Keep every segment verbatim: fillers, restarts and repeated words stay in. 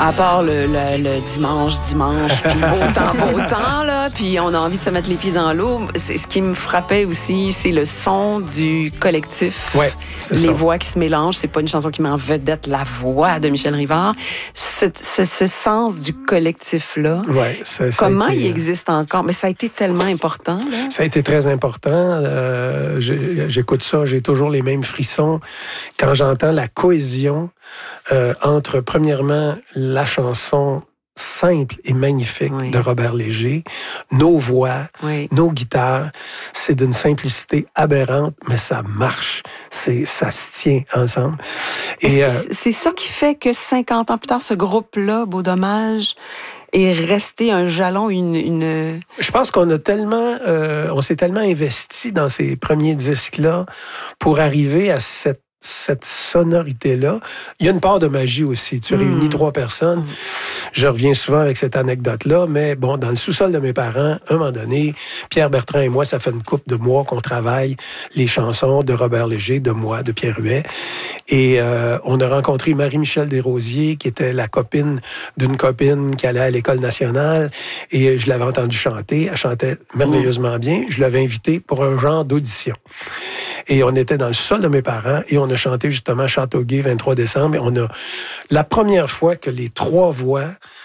À part le, le, le dimanche, dimanche, puis beau temps, beau temps, là, puis on a envie de se mettre les pieds dans l'eau. C'est, ce qui me frappait aussi, c'est le son du collectif. Ouais, c'est les ça. voix qui se mélangent. C'est pas une chanson qui met en vedette la voix de Michel Rivard. Ce, ce, ce sens du collectif-là, ouais, ça, ça comment a été, il existe encore? Mais ça a été tellement important. Là. Ça a été très important. Euh, j'écoute ça, j'ai toujours les mêmes frissons quand j'entends la cohésion euh, entre, premièrement, la chanson simple et magnifique oui. de Robert Léger, nos voix, oui. nos guitares. C'est d'une simplicité aberrante, mais ça marche. C'est, ça se tient ensemble. Et euh, c'est ça qui fait que cinquante ans plus tard, ce groupe-là, Beau Dommage, est resté un jalon, une... une... Je pense qu'on a tellement... Euh, on s'est tellement investi dans ces premiers disques-là pour arriver à cette cette sonorité-là. Il y a une part de magie aussi. Tu réunis mmh. trois personnes. Mmh. Je reviens souvent avec cette anecdote-là, mais bon, dans le sous-sol de mes parents, à un moment donné, Pierre Bertrand et moi, ça fait une couple de mois qu'on travaille les chansons de Robert Léger, de moi, de Pierre Huet. Et euh, on a rencontré Marie-Michel Desrosiers, qui était la copine d'une copine qui allait à l'École nationale. Et je l'avais entendue chanter. Elle chantait merveilleusement bien. Je l'avais invitée pour un genre d'audition. Et on était dans le sol de mes parents et on a chanté justement Châteauguay, vingt-trois décembre. Et on a la première fois que les trois voix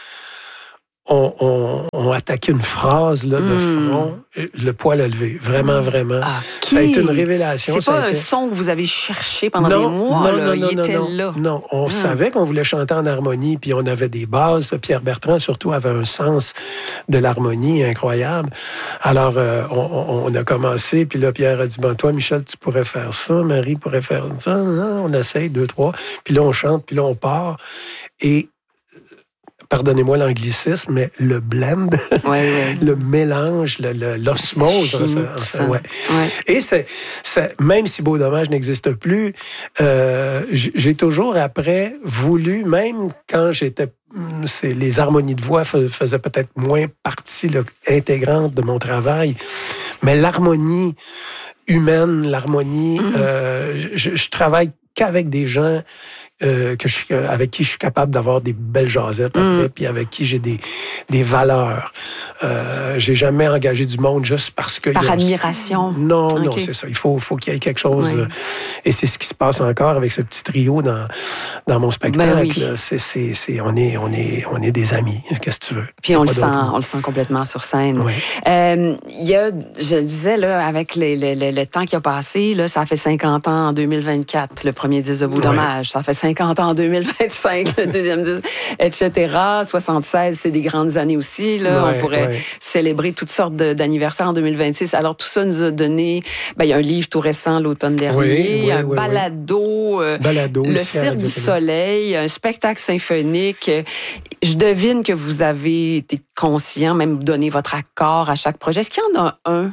ont, ont, ont attaqué une phrase là, de mmh. front, le poil a levé. Vraiment, vraiment. Ah, ça a été une révélation. C'est ça pas a été... un son que vous avez cherché pendant non, des mois. Non, là. non, Il non, était non, là. Non, on mmh. savait qu'on voulait chanter en harmonie, puis on avait des bases. Pierre Bertrand, surtout, avait un sens de l'harmonie incroyable. Alors, euh, on, on a commencé, puis là, Pierre a dit, bon, toi, Michel, tu pourrais faire ça, Marie pourrait faire ça. On essaye, deux, trois. Puis là, on chante, puis là, on part. Et pardonnez-moi l'anglicisme, mais le blend, ouais, ouais. le mélange, le, le, l'osmose. Chimique, ça, ça, ouais. Ouais. Et c'est, c'est, même si Beau Dommage n'existe plus, euh, j'ai toujours après voulu, même quand j'étais... C'est, les harmonies de voix faisaient peut-être moins partie là, intégrante de mon travail, mais l'harmonie humaine, l'harmonie, mm-hmm. euh, je, je travaille qu'avec des gens Euh, que je, avec qui je suis capable d'avoir des belles jasettes après, mm. puis avec qui j'ai des, des valeurs. Euh, j'ai jamais engagé du monde juste parce que... Par y a... admiration. Non, okay. non, c'est ça. Il faut, faut qu'il y ait quelque chose. Oui. Euh, et c'est ce qui se passe encore avec ce petit trio dans, dans mon spectacle. Ben oui. c'est, c'est, c'est, on, est, on, est, on est des amis. Qu'est-ce que tu veux? Puis on le, sent, on le sent complètement sur scène. Oui. Euh, il y a, je le disais, là, avec le, le, le, le temps qui a passé, là, ça fait cinquante ans en deux mille vingt-quatre, le premier disque de Beau Dommage. Oui. Ça fait cinquante ans en deux mille vingt-cinq, le deuxième disque, et cetera. soixante-seize, c'est des grandes années aussi. Là. Ouais, on pourrait ouais. célébrer toutes sortes de, d'anniversaires en deux mille vingt-six. Alors, tout ça nous a donné... Ben, il y a un livre tout récent, l'automne dernier, oui, oui, un oui, balado, oui. balado le Cirque du Soleil, un spectacle symphonique. Je devine que vous avez été conscient, même donné votre accord à chaque projet. Est-ce qu'il y en a un...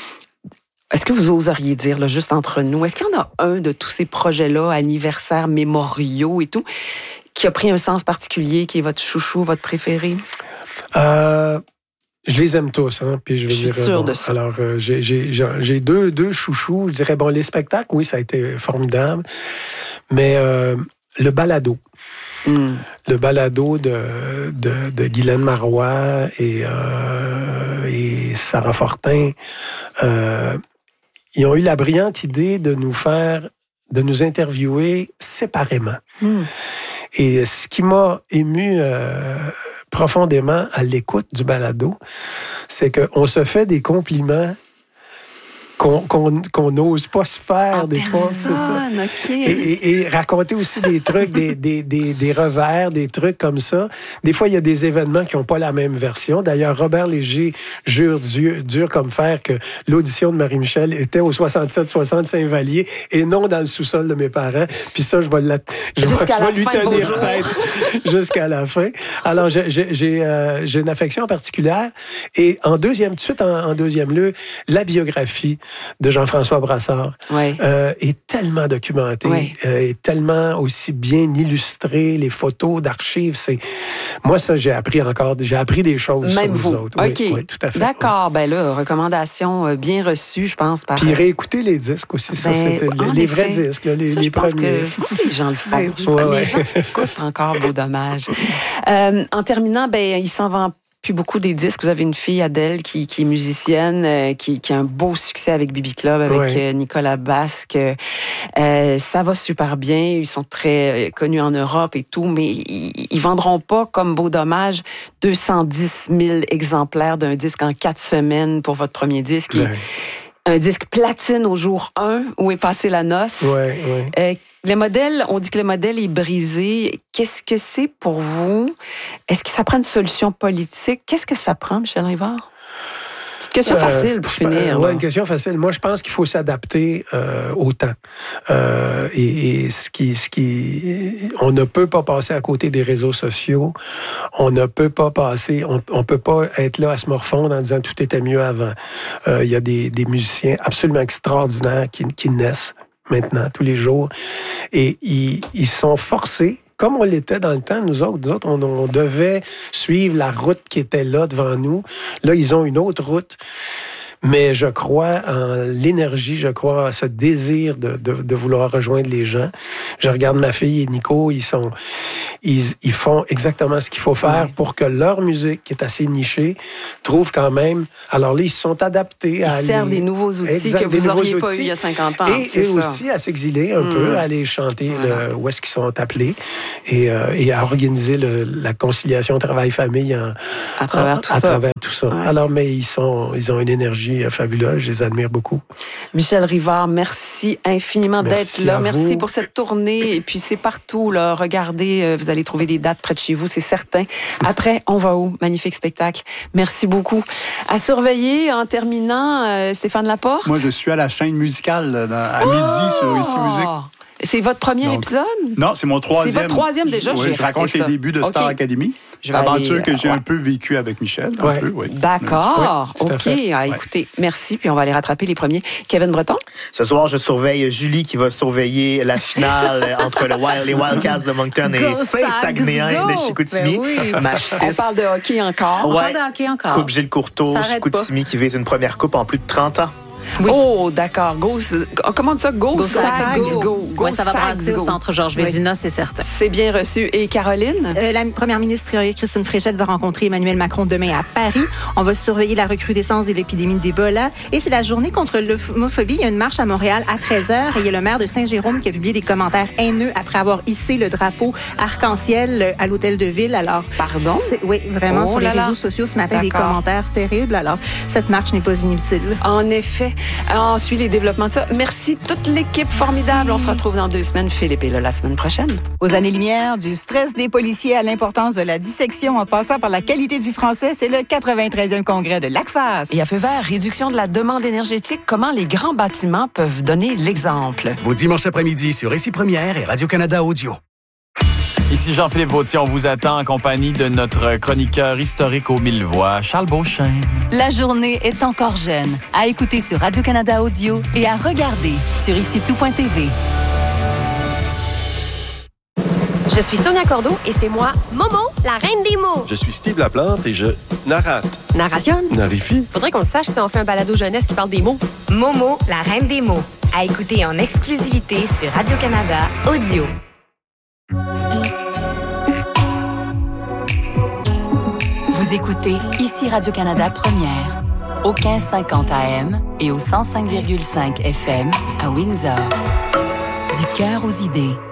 Est-ce que vous oseriez dire, là, juste entre nous, est-ce qu'il y en a un de tous ces projets-là, anniversaires, mémoriaux et tout, qui a pris un sens particulier, qui est votre chouchou, votre préféré? Euh, je les aime tous, hein, puis je vais je suis dire... sûre bon, de ça. Alors, euh, j'ai, j'ai, j'ai deux, deux chouchous. Je dirais, bon, les spectacles, oui, ça a été formidable, mais euh, le balado. Mm. Le balado de, de, de Guylaine Marois et, euh, et Sarah Fortin... Euh, ils ont eu la brillante idée de nous faire, de nous interviewer séparément. Mm. Et ce qui m'a ému euh, profondément à l'écoute du balado, c'est qu'on se fait des compliments qu'on qu'on, qu'on n'ose pas se faire en des personne, fois. C'est ça. Okay. Et, et, et raconter aussi des trucs, des, des, des, des revers, des trucs comme ça. Des fois, il y a des événements qui n'ont pas la même version. D'ailleurs, Robert Léger jure dur, dur comme fer que l'audition de Marie-Michel était au soixante-sept soixante Saint-Vallier et non dans le sous-sol de mes parents. Puis ça, je vais, la, je vais, je vais lui tenir tête jusqu'à la fin. Alors, j'ai, j'ai, j'ai, euh, j'ai une affection particulière. Et en deuxième, tout de suite, en, en deuxième lieu, la biographie de Jean-François Brassard ouais. euh, est tellement documenté, ouais. euh, est tellement aussi bien illustré, les photos d'archives. C'est moi ça j'ai appris encore, j'ai appris des choses Même sur vous. nous autres. Ok, oui, oui, tout à fait. D'accord, ouais. ben là recommandation bien reçue, je pense. Par... Puis réécouter les disques aussi, ça ben, c'était les, les vrais disques, là, les, ça, les je pense premiers. Que, je pense que les gens le font. Ouais, ouais, ouais. Les gens écoutent encore, beau dommage. Euh, en terminant, ben il s'en vend plus beaucoup des disques. Vous avez une fille, Adèle, qui, qui est musicienne, euh, qui, qui a un beau succès avec B B Club, avec ouais. euh, Nicolas Basque. Euh, ça va super bien. Ils sont très connus en Europe et tout, mais ils, ils vendront pas, comme beau dommage, deux cent dix mille exemplaires d'un disque en quatre semaines pour votre premier disque. Ouais. Un disque platine au jour un, où est passée la noce. Ouais, ouais. Euh, le modèle, on dit que le modèle est brisé. Qu'est-ce que c'est pour vous? Est-ce que ça prend une solution politique? Qu'est-ce que ça prend, Michel Rivard? C'est une question facile euh, pour finir. Oui, une question facile. Moi, je pense qu'il faut s'adapter euh, au temps. Euh, et, et ce qui, ce qui, on ne peut pas passer à côté des réseaux sociaux. On ne peut pas passer, on, on peut pas être là à se morfondre en disant tout était mieux avant. Euh, il y a des, des musiciens absolument extraordinaires qui, qui naissent maintenant, tous les jours. Et ils, ils sont forcés, comme on l'était dans le temps, nous autres, nous autres on, on devait suivre la route qui était là devant nous. Là, ils ont une autre route. Mais je crois en l'énergie, je crois à ce désir de, de, de vouloir rejoindre les gens. Je regarde ma fille et Nico, ils sont, ils, ils font exactement ce qu'il faut faire ouais. pour que leur musique, qui est assez nichée, trouve quand même. Alors là, ils se sont adaptés à ils servent aller, des nouveaux outils exact, que vous n'auriez outils, pas eu il y a cinquante ans. Et, c'est et ça. aussi à s'exiler un mmh. peu, à aller chanter voilà. le, où est-ce qu'ils sont appelés et, euh, et à organiser le, la conciliation travail-famille en, à travers en, tout à ça. Travers tout ça. Ouais. Alors, mais ils sont, ils ont une énergie fabuleuse, je les admire beaucoup. Michel Rivard, merci infiniment merci d'être là. Merci vous. pour cette tournée. Et puis c'est partout, là. Regardez, vous allez trouver des dates près de chez vous, c'est certain. Après, on va où? Magnifique spectacle. Merci beaucoup. À surveiller, en terminant, euh, Stéphane Laporte. Moi, je suis à la chaîne musicale dans, à oh! midi sur Ici Musique. C'est votre premier Donc, épisode? Non, c'est mon troisième. C'est votre troisième déjà? Oui, je raconte les débuts de Star okay. Academy. Aventure aller, que j'ai ouais. un peu vécu avec Michel. Ouais. Un peu, oui. D'accord. Oui, OK. Ah, écoutez, ouais. merci. Puis on va aller rattraper les premiers. Kevin Breton? Ce soir, je surveille Julie qui va surveiller la finale entre le Wild, les Wildcats de Moncton et Saint-Sagnéen de Chicoutimi. Ben oui. Match six. On parle de hockey encore. Ouais. On parle de hockey encore. Coupe Gilles Courteau, Chicoutimi qui vise une première coupe en plus de trente ans. Oui. Oh, d'accord. Go, on commande ça? Go, go Sags. Go. Go. Go ouais, ça va brasser go. au centre Georges Vézina, oui. c'est certain. C'est bien reçu. Et Caroline? Euh, la première ministre Christine Fréchette va rencontrer Emmanuel Macron demain à Paris. On va surveiller la recrudescence de l'épidémie d'Ebola. Et c'est la journée contre l'homophobie. Il y a une marche à Montréal à treize heures. Et il y a le maire de Saint-Jérôme qui a publié des commentaires haineux après avoir hissé le drapeau arc-en-ciel à l'hôtel de ville. Alors, pardon? Oui, vraiment, oh sur les réseaux là. sociaux ce matin, D'accord. des commentaires terribles. Alors, cette marche n'est pas inutile. En effet. Ensuite, les développements de ça. Merci toute l'équipe formidable. Merci. On se retrouve dans deux semaines. Philippe est là la semaine prochaine. Aux années-lumière, du stress des policiers à l'importance de la dissection en passant par la qualité du français, c'est le quatre-vingt-treizième congrès de l'A C F A S. Et à feu vert, réduction de la demande énergétique, comment les grands bâtiments peuvent donner l'exemple. Vos dimanches après-midi sur Ici Première et Radio-Canada Audio. Ici Jean-Philippe Vautier, on vous attend en compagnie de notre chroniqueur historique aux mille voix, Charles Beauchesne. La journée est encore jeune. À écouter sur Radio-Canada Audio et à regarder sur ici tout point t v. Je suis Sonia Cordeau et c'est moi, Momo, la reine des mots. Je suis Steve Laplante et je narrate. Narration. Narifie. Faudrait qu'on le sache si on fait un balado jeunesse qui parle des mots. Momo, la reine des mots. À écouter en exclusivité sur Radio-Canada Audio. Vous écoutez Ici Radio-Canada Première, au quinze cinquante A M et au cent cinq virgule cinq F M à Windsor. Du cœur aux idées.